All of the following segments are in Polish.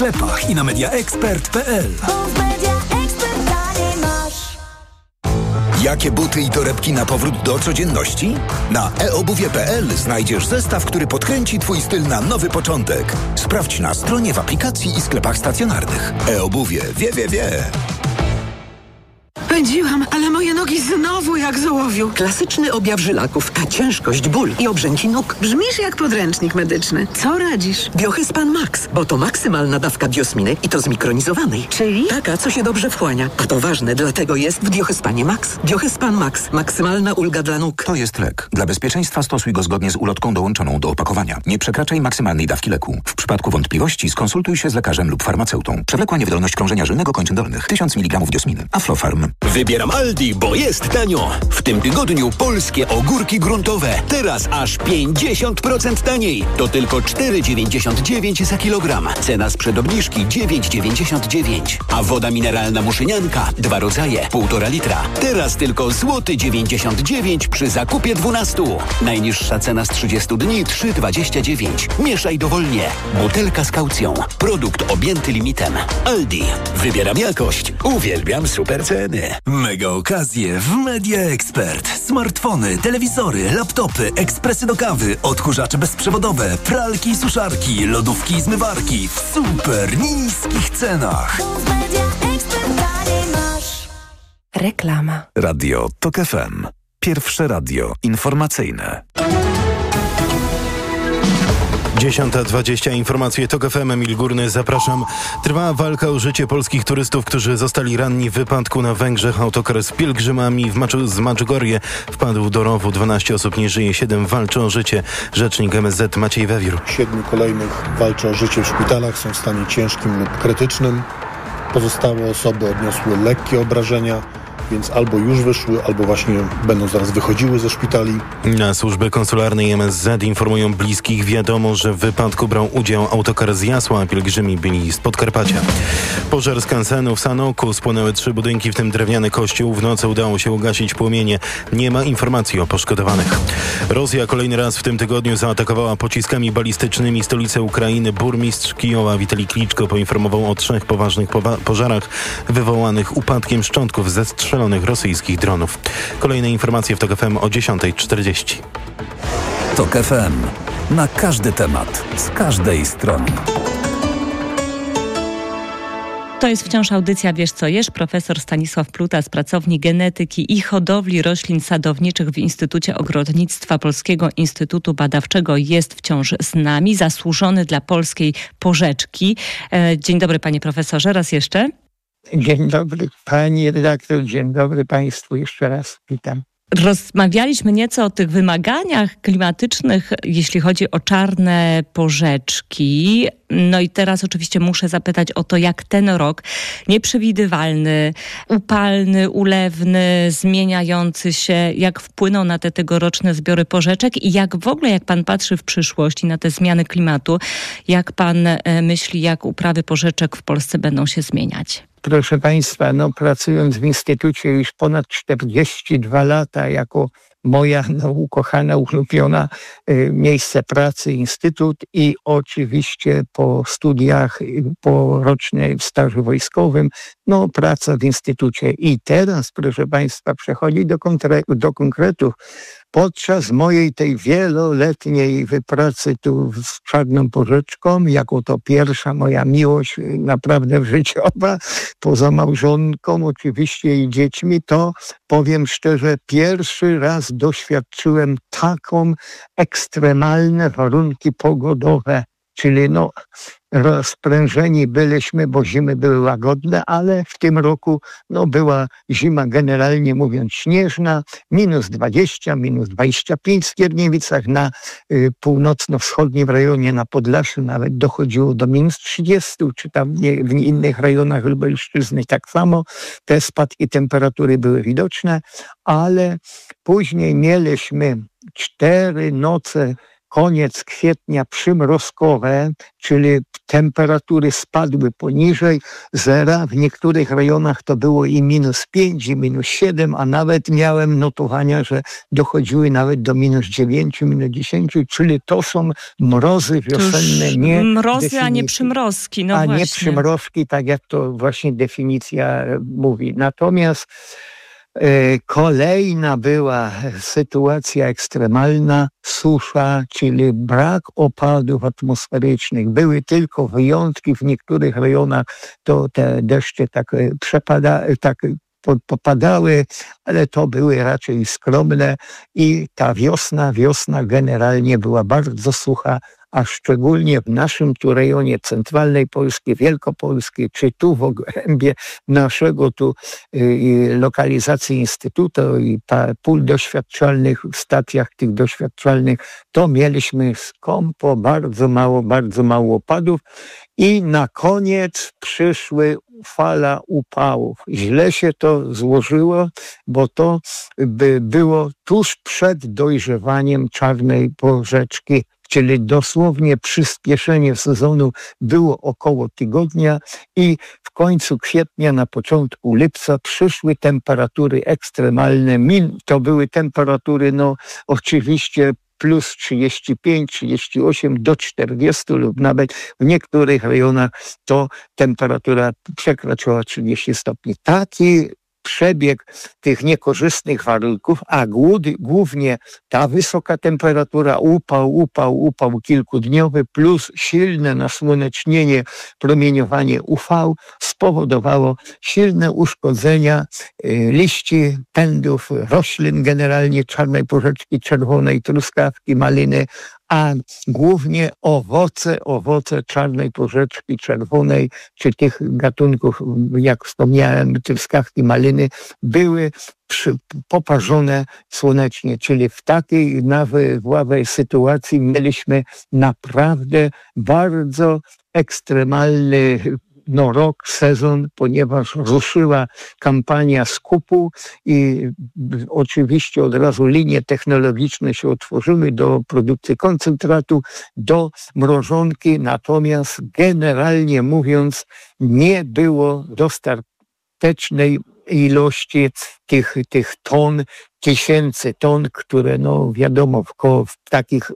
sklepach i na mediaexpert.pl. Jakie buty i torebki na powrót do codzienności? Na eobuwie.pl znajdziesz zestaw, który podkręci Twój styl na nowy początek. Sprawdź na stronie, w aplikacji i sklepach stacjonarnych. eobuwie. Wie. Pędziłam, ale moje nogi znowu jak z ołowiu. Klasyczny objaw żylaków, ciężkość, ból i obrzęki nóg. Brzmisz jak podręcznik medyczny. Co radzisz? Biohyspan Max, bo to maksymalna dawka biosminy i to zmikronizowanej. Czyli? Taka, co się dobrze wchłania. A to ważne, dlatego jest w Biohyspanie Max. Biohyspan Max. Maksymalna ulga dla nóg. To jest lek. Dla bezpieczeństwa stosuj go zgodnie z ulotką dołączoną do opakowania. Nie przekraczaj maksymalnej dawki leku. W przypadku wątpliwości skonsultuj się z lekarzem lub farmaceutą. Przewlekła niewydolność krążenia żylnego kończyn dolnych. 1000 mg diosminy. Aflofarm. Wybieram Aldi, bo jest tanio. W tym tygodniu polskie ogórki gruntowe. Teraz aż 50% taniej. To tylko 4,99 za kilogram. Cena sprzed obniżki 9,99. A woda mineralna Muszynianka, 2 rodzaje, 1,5 litra. Teraz tylko złoty 99 przy zakupie 12. Najniższa cena z 30 dni 3,29. Mieszaj dowolnie. Butelka z kaucją. Produkt objęty limitem. Aldi. Wybieram jakość. Uwielbiam super ceny. Mega okazje w Media Expert. Smartfony, telewizory, laptopy, ekspresy do kawy, odkurzacze bezprzewodowe, pralki i suszarki, lodówki i zmywarki w super niskich cenach. Reklama. Radio TOK FM. Pierwsze radio informacyjne. 10:20. Informacje TOK FM. Emil Górny, zapraszam. Trwa walka o życie polskich turystów, którzy zostali ranni w wypadku na Węgrzech. Autokar z pielgrzymami z Medjugorje wpadł do rowu. 12 osób nie żyje, 7 walczy o życie. Rzecznik MSZ Maciej Wewiór. 7 kolejnych walczy o życie w szpitalach, są w stanie ciężkim lub krytycznym. Pozostałe osoby odniosły lekkie obrażenia, więc albo już wyszły, albo właśnie będą zaraz wychodziły ze szpitali. Na służbie konsularnej MSZ informują bliskich. Wiadomo, że w wypadku brał udział autokar z Jasła, a pielgrzymi byli z Podkarpacia. Pożar skansenu w Sanoku. Spłonęły 3 budynki, w tym drewniany kościół. W nocy udało się ugasić płomienie. Nie ma informacji o poszkodowanych. Rosja kolejny raz w tym tygodniu zaatakowała pociskami balistycznymi stolicę Ukrainy. Burmistrz Kijowa Witalij Kliczko poinformował o 3 poważnych pożarach wywołanych upadkiem szczątków zestrzelonych rosyjskich dronów. Kolejne informacje w TOK FM o 10:40. TOK FM. Na każdy temat, z każdej strony. To jest wciąż audycja Wiesz co jesz. Profesor Stanisław Pluta z Pracowni Genetyki i Hodowli Roślin Sadowniczych w Instytucie Ogrodnictwa Polskiego Instytutu Badawczego jest wciąż z nami. Zasłużony dla polskiej porzeczki. Dzień dobry, panie profesorze, raz jeszcze. Dzień dobry pani redaktor, dzień dobry państwu, jeszcze raz witam. Rozmawialiśmy nieco o tych wymaganiach klimatycznych, jeśli chodzi o czarne porzeczki. No i teraz oczywiście muszę zapytać o to, jak ten rok nieprzewidywalny, upalny, ulewny, zmieniający się, jak wpłynął na te tegoroczne zbiory porzeczek i jak w ogóle, jak pan patrzy w przyszłość i na te zmiany klimatu, jak pan myśli, jak uprawy porzeczek w Polsce będą się zmieniać? Proszę państwa, pracując w instytucie już ponad 42 lata jako moja ukochana, ulubiona miejsce pracy, instytut i oczywiście po studiach, po rocznym stażu wojskowym, praca w instytucie. I teraz, proszę państwa, przechodzi do konkretów. Podczas mojej tej wieloletniej wypracy tu z czarną porzeczką, jako to pierwsza moja miłość naprawdę życiowa, poza małżonką oczywiście i dziećmi, to powiem szczerze, pierwszy raz doświadczyłem taką ekstremalne warunki pogodowe, czyli rozprężeni byliśmy, bo zimy były łagodne, ale w tym roku była zima generalnie mówiąc śnieżna, -20, -25 w Skierniewicach, na północno-wschodnim rejonie na Podlasiu nawet dochodziło do -30, czy tam w innych rejonach Lubelszczyzny tak samo. Te spadki temperatury były widoczne, ale później mieliśmy 4 noce koniec kwietnia przymrozkowe, czyli temperatury spadły poniżej zera. W niektórych rejonach to było i -5, i -7, a nawet miałem notowania, że dochodziły nawet do -9, -10, czyli to są mrozy wiosenne. Nie mrozy, a nie przymrozki. No a właśnie. Nie przymrozki, tak jak to właśnie definicja mówi. Natomiast kolejna była sytuacja ekstremalna, susza, czyli brak opadów atmosferycznych. Były tylko wyjątki, w niektórych rejonach to te deszcze popadały, ale to były raczej skromne i ta wiosna generalnie była bardzo sucha, a szczególnie w naszym tu rejonie centralnej Polski, Wielkopolskiej, czy tu w obrębie naszego tu lokalizacji Instytutu i pól doświadczalnych, w stacjach tych doświadczalnych, to mieliśmy skąpo bardzo mało opadów i na koniec przyszły fala upałów. Źle się to złożyło, bo to było tuż przed dojrzewaniem czarnej porzeczki, czyli dosłownie przyspieszenie sezonu było około tygodnia i w końcu kwietnia, na początku lipca przyszły temperatury ekstremalne. To były temperatury, oczywiście plus 35, 38 do 40 lub nawet w niektórych rejonach to temperatura przekraczała 30 stopni. Taki przebieg tych niekorzystnych warunków, a głównie ta wysoka temperatura, upał kilkudniowy plus silne nasłonecznienie, promieniowanie UV spowodowało silne uszkodzenia liści, pędów, roślin generalnie czarnej porzeczki czerwonej, truskawki, maliny, a głównie owoce czarnej porzeczki czerwonej, czy tych gatunków, jak wspomniałem, truskawki, maliny, były poparzone słonecznie, czyli w takiej nawałej sytuacji mieliśmy naprawdę bardzo ekstremalny rok, sezon, ponieważ ruszyła kampania skupu i oczywiście od razu linie technologiczne się otworzyły do produkcji koncentratu, do mrożonki, natomiast generalnie mówiąc nie było dostatecznej ilości tych ton, tysięcy ton, które wiadomo w takich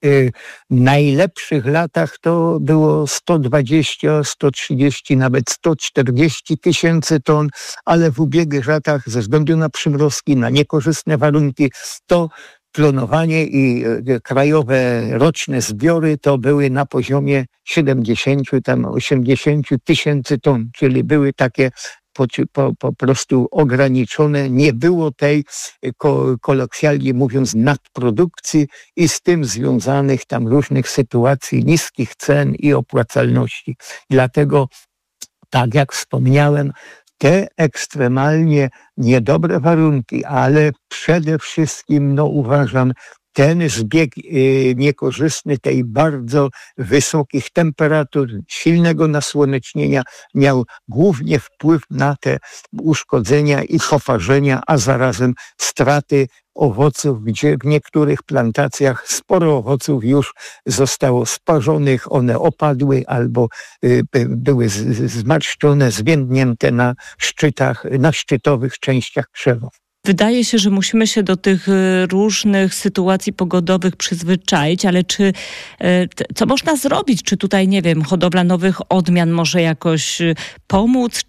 najlepszych latach to było 120, 130, nawet 140 tysięcy ton, ale w ubiegłych latach ze względu na przymrozki, na niekorzystne warunki, to klonowanie i krajowe roczne zbiory to były na poziomie 70, 80 tysięcy ton, czyli były takie po prostu ograniczone. Nie było tej, kolokwialnie mówiąc, nadprodukcji i z tym związanych tam różnych sytuacji, niskich cen i opłacalności. Dlatego, tak jak wspomniałem, te ekstremalnie niedobre warunki, ale przede wszystkim, uważam, ten zbieg niekorzystny tej bardzo wysokich temperatur, silnego nasłonecznienia miał głównie wpływ na te uszkodzenia i poparzenia, a zarazem straty owoców, gdzie w niektórych plantacjach sporo owoców już zostało sparzonych, one opadły albo były zmarszczone, zwiędnięte na szczytach, na szczytowych częściach krzewów. Wydaje się, że musimy się do tych różnych sytuacji pogodowych przyzwyczaić, ale co można zrobić? Czy tutaj, nie wiem, hodowla nowych odmian może jakoś pomóc,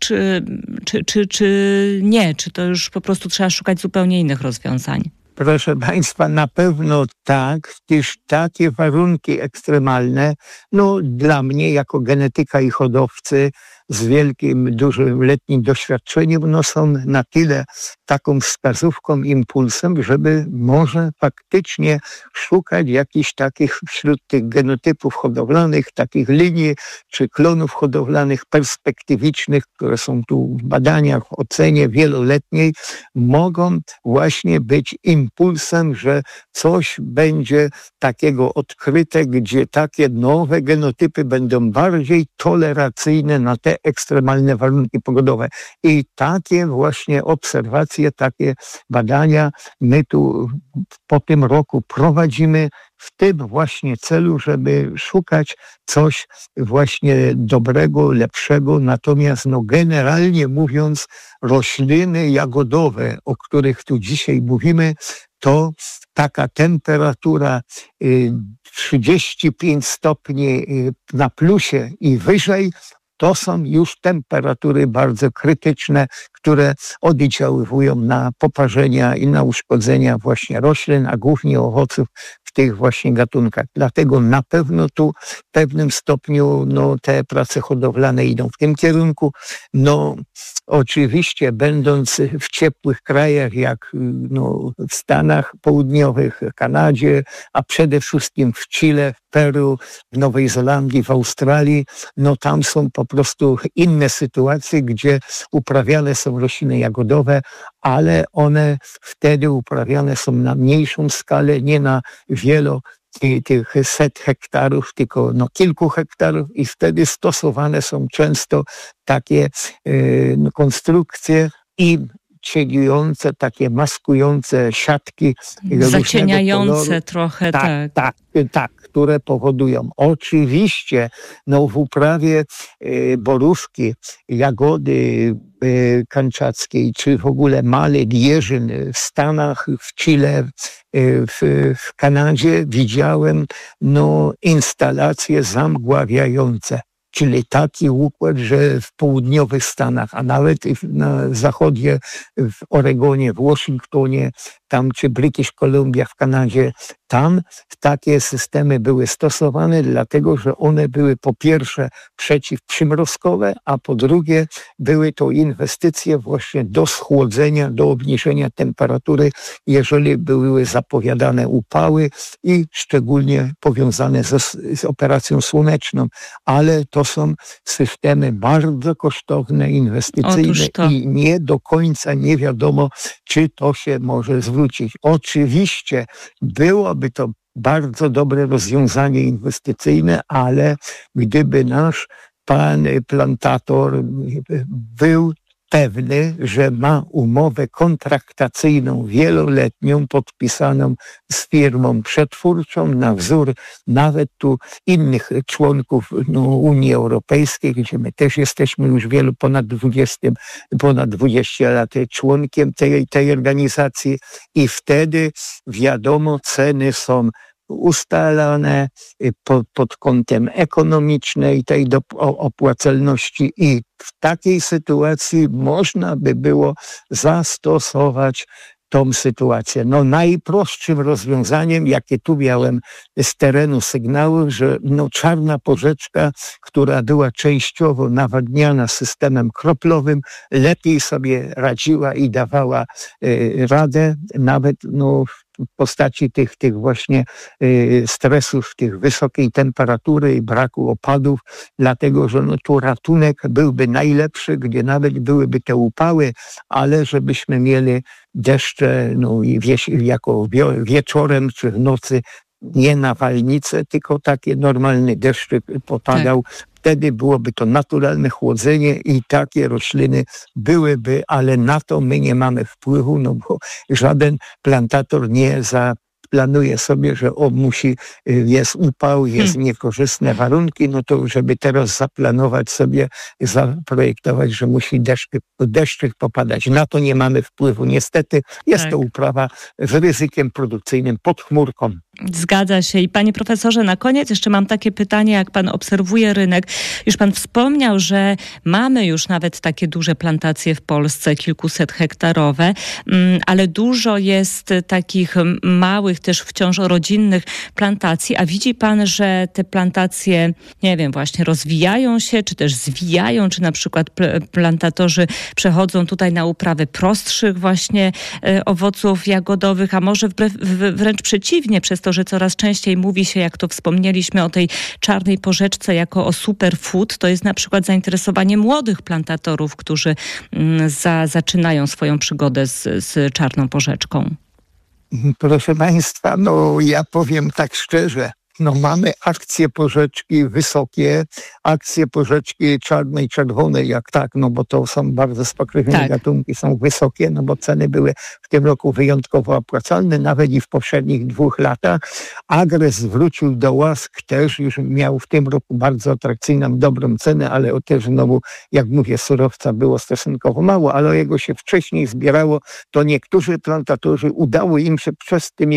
czy nie? Czy to już po prostu trzeba szukać zupełnie innych rozwiązań? Proszę Państwa, na pewno tak, gdyż takie warunki ekstremalne, dla mnie jako genetyka i hodowcy z wielkim, dużym letnim doświadczeniem, są na tyle taką wskazówką, impulsem, żeby może faktycznie szukać jakichś takich wśród tych genotypów hodowlanych, takich linii czy klonów hodowlanych perspektywicznych, które są tu w badaniach, w ocenie wieloletniej, mogą właśnie być impulsem, że coś będzie takiego odkryte, gdzie takie nowe genotypy będą bardziej tolerancyjne na te ekstremalne warunki pogodowe. I takie właśnie obserwacje, takie badania my tu po tym roku prowadzimy w tym właśnie celu, żeby szukać coś właśnie dobrego, lepszego. Natomiast generalnie mówiąc, rośliny jagodowe, o których tu dzisiaj mówimy, to taka temperatura 35 stopni na plusie i wyżej, to są już temperatury bardzo krytyczne, które oddziaływują na poparzenia i na uszkodzenia właśnie roślin, a głównie owoców w tych właśnie gatunkach. Dlatego na pewno tu w pewnym stopniu te prace hodowlane idą w tym kierunku. Oczywiście będąc w ciepłych krajach jak w Stanach Południowych, Kanadzie, a przede wszystkim w Chile, w Peru, w Nowej Zelandii, w Australii, tam są po prostu inne sytuacje, gdzie uprawiane są rośliny jagodowe, ale one wtedy uprawiane są na mniejszą skalę, nie na tych set hektarów, tylko kilku hektarów i wtedy stosowane są często takie konstrukcje i cieniujące, takie maskujące siatki. Zacieniające trochę, tak, które powodują. Oczywiście w uprawie borówki, jagody kanczackiej, czy w ogóle malet, jeżyn w Stanach, w Chile, w Kanadzie widziałem instalacje zamgławiające. Czyli taki układ, że w południowych Stanach, a nawet na zachodzie, w Oregonie, w Waszyngtonie, tam czy British Columbia w Kanadzie, tam takie systemy były stosowane, dlatego że one były po pierwsze przeciwprzymrozkowe, a po drugie były to inwestycje właśnie do schłodzenia, do obniżenia temperatury, jeżeli były zapowiadane upały i szczególnie powiązane z operacją słoneczną. Ale to są systemy bardzo kosztowne, inwestycyjne i nie do końca nie wiadomo, czy to się może zwrócić. Oczywiście byłoby to bardzo dobre rozwiązanie inwestycyjne, ale gdyby nasz pan plantator był pewny, że ma umowę kontraktacyjną wieloletnią podpisaną z firmą przetwórczą na wzór nawet tu innych członków Unii Europejskiej, gdzie my też jesteśmy już ponad 20 lat członkiem tej organizacji i wtedy wiadomo, ceny są ustalane pod kątem ekonomicznej tej opłacalności i w takiej sytuacji można by było zastosować tą sytuację. Najprostszym rozwiązaniem, jakie tu miałem z terenu sygnałów, że czarna porzeczka, która była częściowo nawadniana systemem kroplowym, lepiej sobie radziła i dawała radę, nawet w postaci tych właśnie stresów, tych wysokiej temperatury i braku opadów, dlatego że tu ratunek byłby najlepszy, gdzie nawet byłyby te upały, ale żebyśmy mieli deszcze jako wieczorem czy w nocy, nie nawalnice, tylko takie normalny deszczyk popadał. Tak. Wtedy byłoby to naturalne chłodzenie i takie rośliny byłyby, ale na to my nie mamy wpływu, bo żaden plantator nie planuje sobie, że jest upał, jest niekorzystne warunki, to żeby teraz zaplanować sobie, zaprojektować, że musi deszczyk popadać. Na to nie mamy wpływu. Niestety jest to uprawa z ryzykiem produkcyjnym pod chmurką. Zgadza się. I panie profesorze, na koniec jeszcze mam takie pytanie, jak pan obserwuje rynek. Już pan wspomniał, że mamy już nawet takie duże plantacje w Polsce, kilkuset hektarowe, ale dużo jest takich małych, też wciąż rodzinnych plantacji, a widzi pan, że te plantacje, nie wiem, właśnie rozwijają się, czy też zwijają, czy na przykład plantatorzy przechodzą tutaj na uprawę prostszych właśnie owoców jagodowych, a może wręcz przeciwnie, przez to, że coraz częściej mówi się, jak to wspomnieliśmy, o tej czarnej porzeczce jako o superfood, to jest na przykład zainteresowanie młodych plantatorów, którzy zaczynają swoją przygodę z czarną porzeczką. Proszę państwa, ja powiem tak szczerze, No mamy akcje porzeczki wysokie, akcje porzeczki czarnej, czerwonej, jak tak, no bo to są bardzo spokrewnione gatunki, są wysokie, no bo ceny były w tym roku wyjątkowo opłacalne, nawet i w poprzednich 2 latach. Agres wrócił do łask, też już miał w tym roku bardzo atrakcyjną, dobrą cenę, ale też znowu, jak mówię, surowca było stosunkowo mało, ale jego się wcześniej zbierało, to niektórzy plantatorzy udało im się przez tymi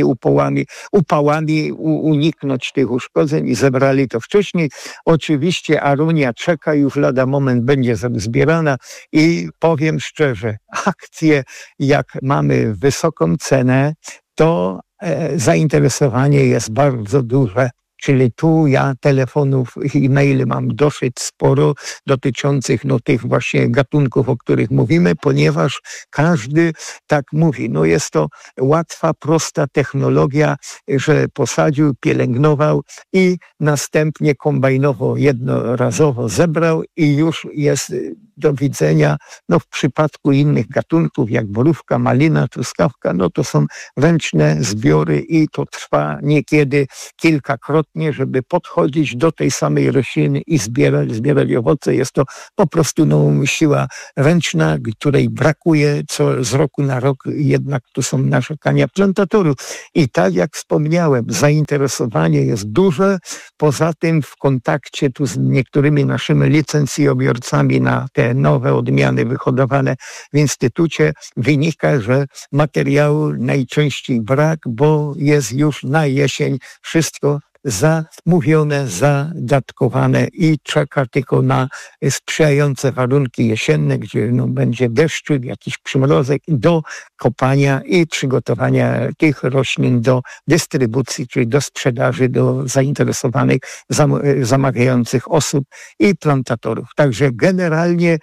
upałami uniknąć tych uszkodzeń i zebrali to wcześniej. Oczywiście aronia czeka, już lada moment będzie zbierana i powiem szczerze, akcje jak mamy wysoką cenę, to zainteresowanie jest bardzo duże. Czyli tu ja telefonów i maili mam dosyć sporo dotyczących tych właśnie gatunków, o których mówimy, ponieważ każdy tak mówi. No jest to łatwa, prosta technologia, że posadził, pielęgnował i następnie kombajnowo jednorazowo zebrał i już jest do widzenia. No w przypadku innych gatunków jak borówka, malina, truskawka, no to są ręczne zbiory i to trwa niekiedy kilkakrotnie, żeby podchodzić do tej samej rośliny i zbierać owoce. Jest to po prostu siła ręczna, której brakuje z roku na rok, jednak tu są narzekania plantatorów. I tak jak wspomniałem, zainteresowanie jest duże. Poza tym w kontakcie tu z niektórymi naszymi licencjobiorcami na te nowe odmiany wyhodowane w Instytucie wynika, że materiału najczęściej brak, bo jest już na jesień wszystko zamówione, zadatkowane i czeka tylko na sprzyjające warunki jesienne, gdzie będzie deszczu, jakiś przymrozek do kopania i przygotowania tych roślin do dystrybucji, czyli do sprzedaży do zainteresowanych, zamawiających osób i plantatorów. Także generalnie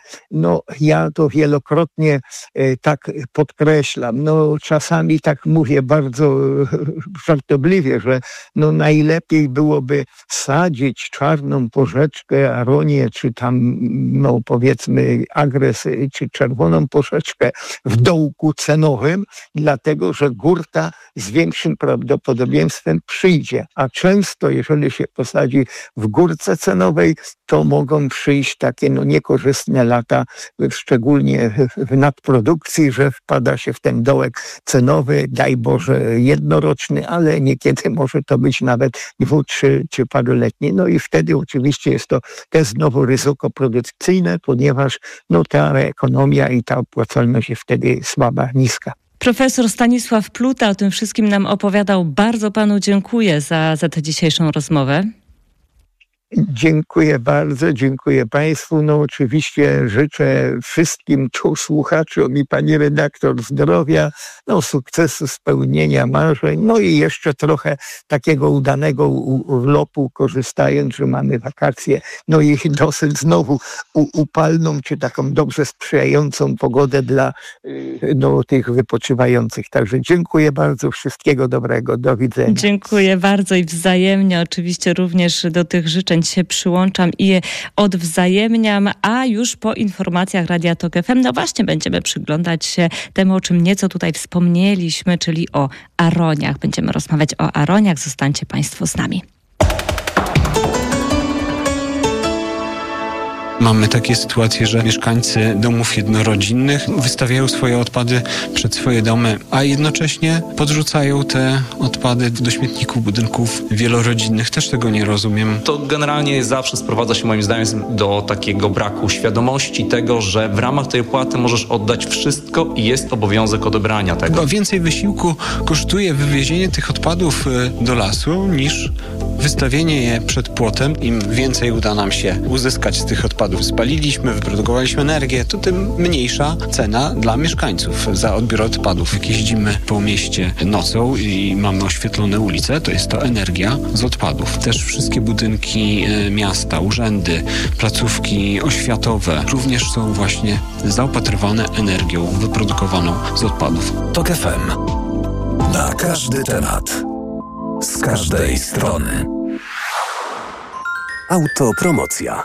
ja to wielokrotnie tak podkreślam. Czasami tak mówię bardzo żartobliwie, że najlepiej byłoby sadzić czarną porzeczkę, aronię, czy tam, powiedzmy, agres, czy czerwoną porzeczkę w dołku cenowym, dlatego, że górta z większym prawdopodobieństwem przyjdzie. A często, jeżeli się posadzi w górce cenowej, to mogą przyjść takie niekorzystne lata, szczególnie w nadprodukcji, że wpada się w ten dołek cenowy, daj Boże jednoroczny, ale niekiedy może to być nawet 2-, 3- czy paroletni. I wtedy oczywiście jest to też znowu ryzyko produkcyjne, ponieważ ta ekonomia i ta opłacalność jest wtedy słaba, niska. Profesor Stanisław Pluta o tym wszystkim nam opowiadał. Bardzo panu dziękuję za tę dzisiejszą rozmowę. Dziękuję bardzo, dziękuję państwu. Oczywiście życzę wszystkim tu słuchaczom i pani redaktor zdrowia, sukcesu, spełnienia marzeń, i jeszcze trochę takiego udanego urlopu, korzystając, że mamy wakacje, i dosyć znowu upalną, czy taką dobrze sprzyjającą pogodę dla tych wypoczywających. Także dziękuję bardzo, wszystkiego dobrego, do widzenia. Dziękuję bardzo i wzajemnie, oczywiście również do tych życzeń się przyłączam i je odwzajemniam, a już po informacjach Radia Tok FM, właśnie będziemy przyglądać się temu, o czym nieco tutaj wspomnieliśmy, czyli o aroniach. Będziemy rozmawiać o aroniach. Zostańcie państwo z nami. Mamy takie sytuacje, że mieszkańcy domów jednorodzinnych wystawiają swoje odpady przed swoje domy, a jednocześnie podrzucają te odpady do śmietników budynków wielorodzinnych. Też tego nie rozumiem. To generalnie zawsze sprowadza się moim zdaniem do takiego braku świadomości tego, że w ramach tej opłaty możesz oddać wszystko i jest obowiązek odebrania tego. Chyba więcej wysiłku kosztuje wywiezienie tych odpadów do lasu niż wystawienie je przed płotem. Im więcej uda nam się uzyskać z tych odpadów, spaliliśmy, wyprodukowaliśmy energię, to tym mniejsza cena dla mieszkańców za odbiór odpadów. Jak jeździmy po mieście nocą i mamy oświetlone ulice, to jest to energia z odpadów. Też wszystkie budynki miasta, urzędy, placówki oświatowe również są właśnie zaopatrywane energią wyprodukowaną z odpadów. Tok FM. Na każdy temat. Z każdej strony. Autopromocja.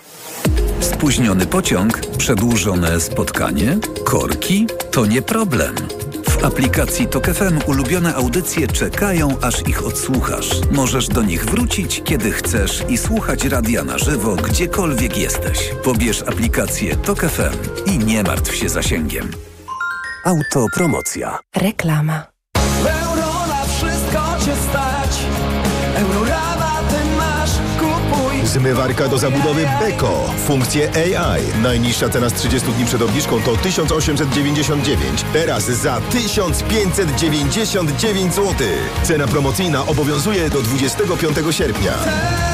Spóźniony pociąg, przedłużone spotkanie, korki to nie problem. W aplikacji TOK FM ulubione audycje czekają, aż ich odsłuchasz. Możesz do nich wrócić, kiedy chcesz i słuchać radia na żywo, gdziekolwiek jesteś. Pobierz aplikację TOK FM i nie martw się zasięgiem. Autopromocja. Reklama. Euro na wszystko cię stać. Eurorabaty masz, kupuj. Zmywarka do zabudowy Beko. Funkcje AI. Najniższa cena z 30 dni przed obniżką to 1899. Teraz za 1599 zł. Cena promocyjna obowiązuje do 25 sierpnia.